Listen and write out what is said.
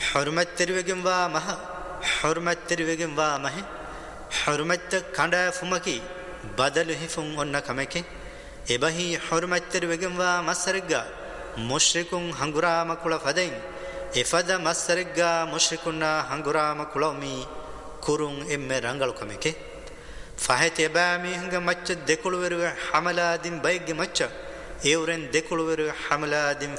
حرمت ترويجم وامه حرمت ترويجم وامه حرمت كندا فمكي بدل هفون ونكمكي إبهي حرمت ترويجم وامسرجا مشركون هنغرا مكولا فدين إفدا مسرجا مشركونا هنغرا مكولامي كورون إم رانغال كمكي فهت يبامي هنغ مچ دكولور حملا دين بايغ مچ إيورن دكولور حملا دين